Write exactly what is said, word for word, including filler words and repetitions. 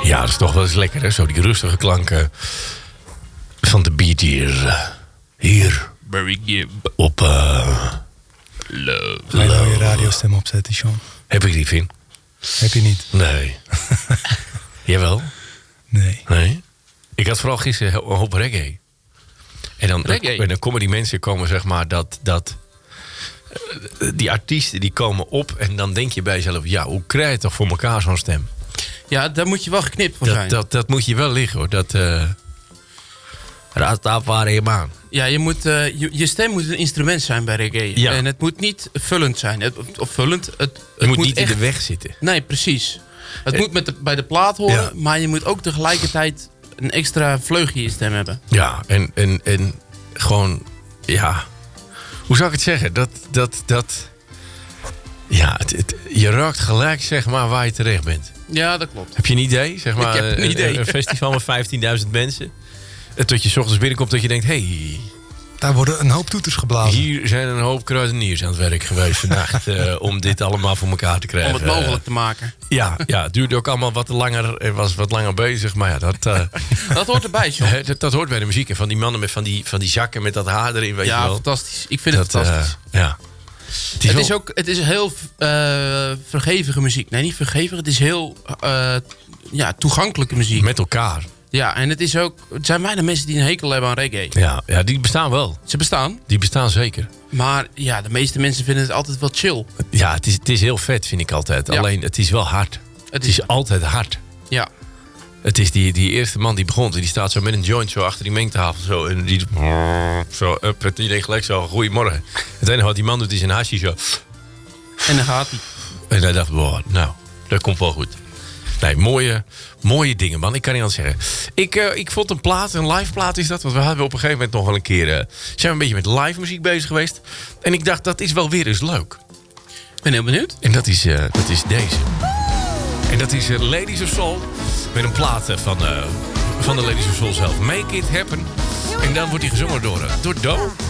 Ja, dat is toch wel eens lekker, hè? Zo die rustige klanken van de Bee Gees. Hier. Barry Gibb. Op... Uh, Love. Ga je nou je radiostem opzetten, Sean? heb ik die, Vin? Heb je niet? Nee. Jawel? Nee. Nee. Ik had vooral gisteren een hoop reggae. En dan, Reggae? en dan komen die mensen, komen zeg maar dat... dat die artiesten die komen op en dan denk je bij jezelf... ja, hoe krijg je toch voor elkaar zo'n stem? Ja, daar moet je wel geknipt voor zijn. Dat, dat, dat moet je wel liggen, hoor. Dat... Uh, Rastafari-man. Ja, je, moet, uh, je, je stem moet een instrument zijn bij reggae. Ja. En het moet niet vullend zijn. Het, of vullend. Het, het Je moet, moet niet echt... in de weg zitten. Nee, precies. Het Eh, moet met de, bij de plaat horen, ja. maar je moet ook tegelijkertijd een extra vleugje in je stem hebben. Ja, en, en, en gewoon... Ja... Hoe zou ik het zeggen? Dat... dat, dat ja, het, het, je raakt gelijk, zeg maar, waar je terecht bent. Ja, dat klopt. Heb je een idee? Zeg maar, Ik heb een idee. Een festival met vijftienduizend mensen. En tot je 's ochtends binnenkomt dat je denkt... hey, Daar worden een hoop toeters geblazen. hier zijn een hoop kruideniers aan het werk geweest vannacht... uh, om dit allemaal voor elkaar te krijgen. Om het mogelijk te maken. Ja, ja, het duurde ook allemaal wat langer. Het was wat langer bezig, maar ja, dat... Uh, Dat hoort erbij, John. hè, dat, dat hoort bij de muziek. En van die mannen met van die, van die zakken met dat haar erin, weet je Ja, wel. fantastisch. Ik vind het Dat, fantastisch. uh, ja. Het is, Het wel- is ook het is heel uh, vergevige muziek. Nee, niet vergevig. Het is heel uh, ja, toegankelijke muziek. met elkaar. Ja, en het is ook. Het zijn weinig mensen die een hekel hebben aan reggae. Ja, ja, die bestaan wel. Ze bestaan. Die bestaan zeker. Maar ja, de meeste mensen vinden het altijd wel chill. Ja, het is, het is heel vet, vind ik altijd. Ja. Alleen, het is wel hard. Het Het is, is altijd hard. ja. Het is die, die eerste man die begon. Die staat zo met een joint zo achter die mengtafel. Zo, en die zo up. En die denkt gelijk zo, goeiemorgen. Het enige wat die man doet is een hasje zo. En dan gaat hij. En hij dacht, wow, nou, dat komt wel goed. Nee, mooie, mooie dingen, man. Ik kan niet anders zeggen. Ik, uh, ik vond een plaat, een live plaat is dat. Want we hadden op een gegeven moment nog wel een keer... Uh, zijn we een beetje met live muziek bezig geweest. En ik dacht, dat is wel weer eens leuk. Ik ben heel benieuwd. En dat is, uh, dat is deze. En dat is uh, Ladies of Soul. Met een plaat uh, van, uh, van de Ladies of Soul zelf. Make It Happen. En dan wordt die gezongen door, uh, door Do.